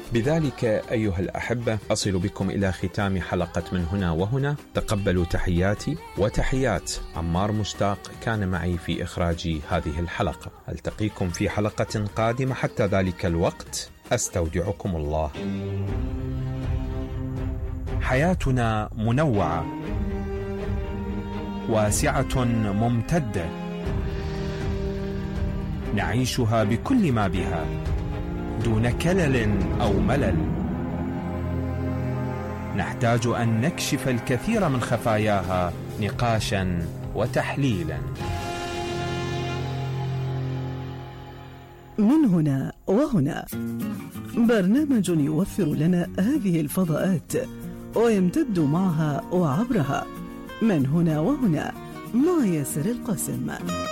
بذلك أيها الأحبة أصل بكم إلى ختام حلقة من هنا وهنا. تقبلوا تحياتي وتحيات عمار مشتاق كان معي في إخراج هذه الحلقة. ألتقيكم في حلقة قادمة، حتى ذلك الوقت أستودعكم الله. حياتنا منوعة واسعة ممتدة، نعيشها بكل ما بها دون كلل أو ملل. نحتاج أن نكشف الكثير من خفاياها نقاشا وتحليلا. من هنا وهنا، برنامج يوفر لنا هذه الفضاءات ويمتد معها وعبرها. من هنا وهنا مع ياسر القاسم.